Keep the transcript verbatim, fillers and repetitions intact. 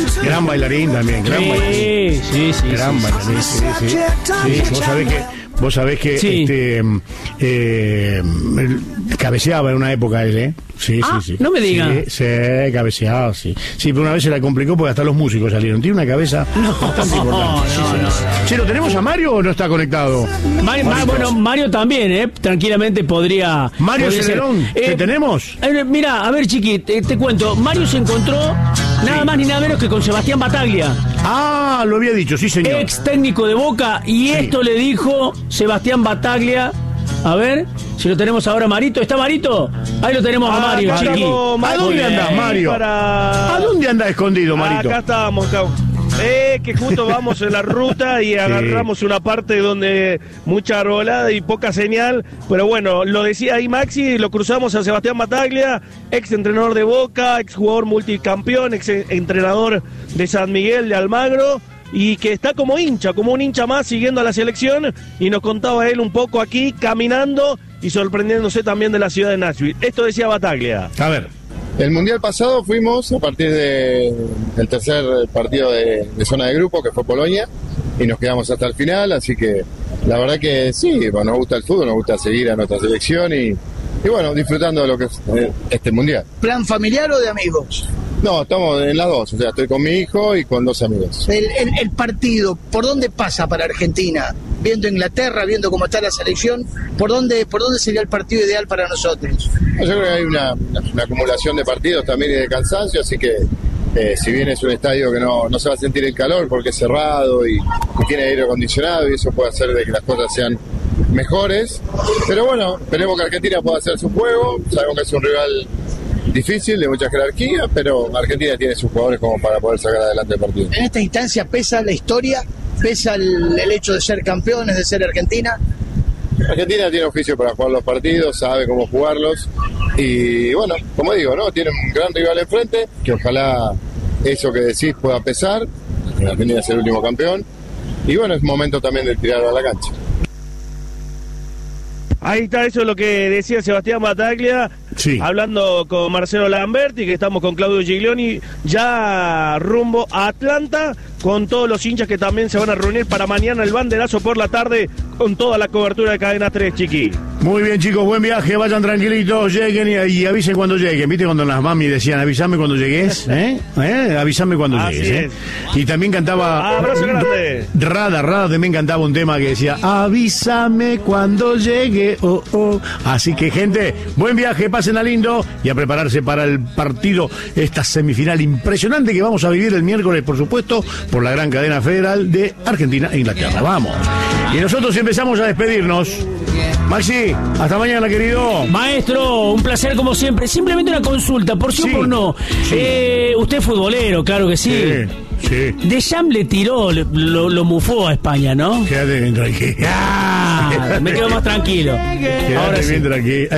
Gran bailarín también, gran Sí, bailarín. sí, sí. Gran sí, bailarín, sí, sí. Sí, vos sabés que, vos sabés que Sí. este, eh, cabeceaba en una época él, ¿eh? Sí, Ah, sí, sí. no me diga. Sí, sí, cabeceaba, sí. Sí, pero una vez se la complicó porque hasta los músicos salieron. Tiene una cabeza bastante importante. no, Sí, no, sí. no. Che, ¿lo tenemos a Mario o no está conectado? Mario, Ma- bueno, Mario también, ¿eh? Tranquilamente podría. Mario podría ser. Celerón, ¿te Eh, tenemos? eh, mira, a ver, Chiqui, te, te cuento. Mario se encontró nada más ni nada menos que con Sebastián Bataglia, Ah, lo había dicho, sí, señor. ex técnico de Boca, y Sí. esto le dijo Sebastián Bataglia. A ver, si lo tenemos ahora, Marito. ¿Está Marito? Ahí lo tenemos a Ah, Mario, acá Chiqui. estamos, ¿A Mario. dónde andás, Mario? Para... ¿A dónde anda escondido, Marito? Acá estábamos, acá. Eh, que justo vamos en la ruta y agarramos una parte donde mucha arbolada y poca señal, pero bueno, lo decía ahí Maxi, lo cruzamos a Sebastián Bataglia, ex entrenador de Boca, ex jugador multicampeón, ex entrenador de San Miguel de Almagro, y que está como hincha, como un hincha más siguiendo a la selección, y nos contaba él un poco aquí, caminando y sorprendiéndose también de la ciudad de Nashville. Esto decía Bataglia. A ver. El Mundial pasado fuimos a partir de, del tercer partido de, de zona de grupo, que fue Polonia, y nos quedamos hasta el final, así que la verdad que sí, bueno, nos gusta el fútbol, nos gusta seguir a nuestra selección y, y bueno, disfrutando de lo que es eh, este Mundial. ¿Plan familiar o de amigos? No, estamos en las dos, o sea, estoy con mi hijo y con dos amigos. El, el, el partido, ¿por dónde pasa para Argentina? Viendo Inglaterra, viendo cómo está la selección, ¿por dónde, por dónde sería el partido ideal para nosotros? Yo creo que hay una, una acumulación de partidos también y de cansancio, así que eh, si bien es un estadio que no, no se va a sentir el calor porque es cerrado y, y tiene aire acondicionado y eso puede hacer de que las cosas sean mejores, pero bueno, esperemos que Argentina pueda hacer su juego, sabemos que es un rival difícil, de mucha jerarquía, pero Argentina tiene sus jugadores como para poder sacar adelante el partido. En esta instancia pesa la historia, pesa el, el hecho de ser campeones, de ser Argentina. Argentina tiene oficio para jugar los partidos, sabe cómo jugarlos y bueno, como digo, ¿no? Tiene un gran rival enfrente, que ojalá eso que decís pueda pesar. Argentina es el último campeón y bueno, es momento también de tirarlo a la cancha. Ahí está, eso es lo que decía Sebastián Bataglia, Sí. hablando con Marcelo Lamberti, que estamos con Claudio Giglioni, ya rumbo a Atlanta, con todos los hinchas que también se van a reunir para mañana el banderazo por la tarde, con toda la cobertura de Cadena tres, Chiqui. Muy bien, chicos, buen viaje, vayan tranquilitos, lleguen y, y avisen cuando lleguen. ¿Viste cuando las mami decían, avísame cuando llegues? ¿Eh? ¿Eh? Avísame cuando Así llegues, ¿eh? es. Y también cantaba... Abrazo grande. Rada, Rada también cantaba un tema que decía, avísame cuando llegue, oh, oh. Así que, gente, buen viaje, pasen a lindo y a prepararse para el partido, esta semifinal impresionante que vamos a vivir el miércoles, por supuesto, por la gran cadena federal de Argentina e Inglaterra. Vamos. Y nosotros empezamos a despedirnos. Maxi, hasta mañana, querido. Maestro, un placer como siempre. Simplemente una consulta, por sí, Sí, o por no. sí. Eh, usted es futbolero, claro que sí. Sí, sí. Deschamps le tiró, le- lo, lo mufó a España, ¿no? Quédate bien tranquilo. Ah, me quedo más tranquilo. Quédate Ahora sí. bien tranquilo.